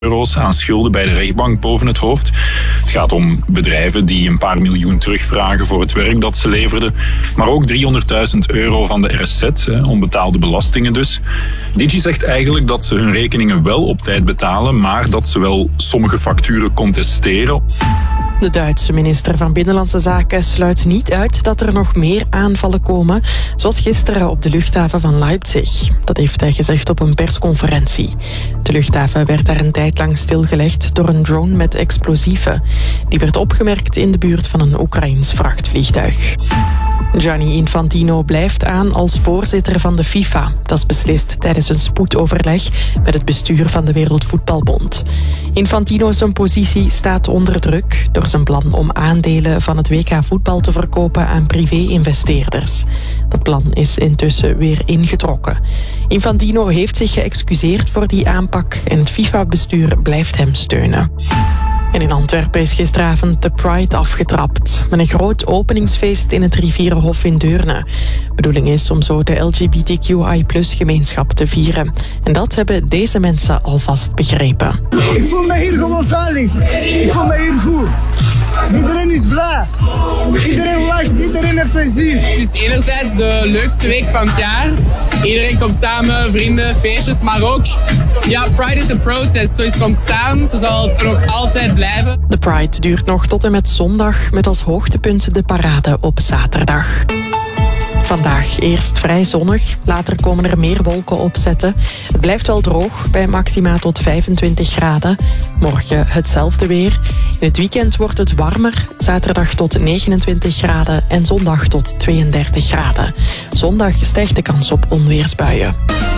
euro's aan schulden bij de rechtbank boven het hoofd. Het gaat om bedrijven die een paar miljoen terugvragen voor het werk dat ze leverden. Maar ook €300.000 van de RZ, onbetaalde belastingen dus. Digi zegt eigenlijk dat ze hun rekeningen wel op tijd betalen, maar dat ze wel sommige facturen contesteren. De Duitse minister van Binnenlandse Zaken sluit niet uit dat er nog meer aanvallen komen, zoals gisteren op de luchthaven van Leipzig. Dat heeft hij gezegd op een persconferentie. De luchthaven werd daar een tijd lang stilgelegd door een drone met explosieven. Die werd opgemerkt in de buurt van een Oekraïens vrachtvliegtuig. Gianni Infantino blijft aan als voorzitter van de FIFA. Dat is beslist tijdens een spoedoverleg met het bestuur van de Wereldvoetbalbond. Infantino's positie staat onder druk door zijn plan om aandelen van het WK voetbal te verkopen aan privé-investeerders. Dat plan is intussen weer ingetrokken. Infantino heeft zich geëxcuseerd voor die aanpak en het FIFA-bestuur blijft hem steunen. En in Antwerpen is gisteravond de Pride afgetrapt. Met een groot openingsfeest in het Rivierenhof in Deurne. De bedoeling is om zo de LGBTQI+-gemeenschap te vieren. En dat hebben deze mensen alvast begrepen. Ik voel me hier gewoon veilig. Ik voel me hier goed. Iedereen is blij. Iedereen lacht. Iedereen heeft plezier. Het is enerzijds de leukste week van het jaar. Iedereen komt samen, vrienden, feestjes. Maar ook, ja, Pride is een protest. Zo is het ontstaan. Zo zal het nog altijd blijven. De Pride duurt nog tot en met zondag, met als hoogtepunt de parade op zaterdag. Vandaag eerst vrij zonnig, later komen er meer wolken opzetten. Het blijft wel droog, bij maxima tot 25 graden. Morgen hetzelfde weer. In het weekend wordt het warmer, zaterdag tot 29 graden en zondag tot 32 graden. Zondag stijgt de kans op onweersbuien.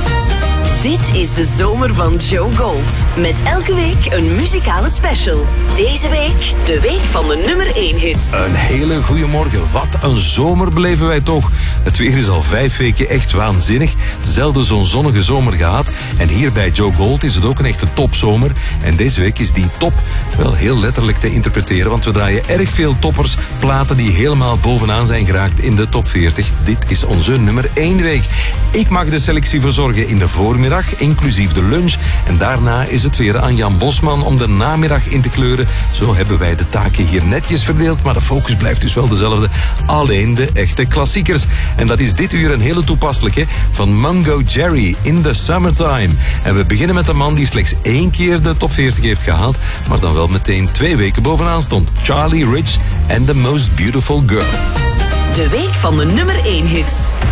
Dit is de zomer van Joe Gold. Met elke week een muzikale special. Deze week de week van de nummer 1 hits. Een hele goede morgen. Wat een zomer beleven wij toch. Het weer is al 5 weken echt waanzinnig. Zelden zo'n zonnige zomer gehad. En hier bij Joe Gold is het ook een echte topzomer. En deze week is die top wel heel letterlijk te interpreteren. Want we draaien erg veel toppers. Platen die helemaal bovenaan zijn geraakt in de top 40. Dit is onze nummer 1 week. Ik mag de selectie verzorgen in de voormiddag, inclusief de lunch. En daarna is het weer aan Jan Bosman om de namiddag in te kleuren. Zo hebben wij de taken hier netjes verdeeld, maar de focus blijft dus wel dezelfde. Alleen de echte klassiekers. En dat is dit uur een hele toepasselijke van Mungo Jerry, In the Summertime. En we beginnen met een man die slechts 1 keer de top 40 heeft gehaald, maar dan wel meteen 2 weken bovenaan stond. Charlie Rich and the Most Beautiful Girl. De week van de nummer 1 hits.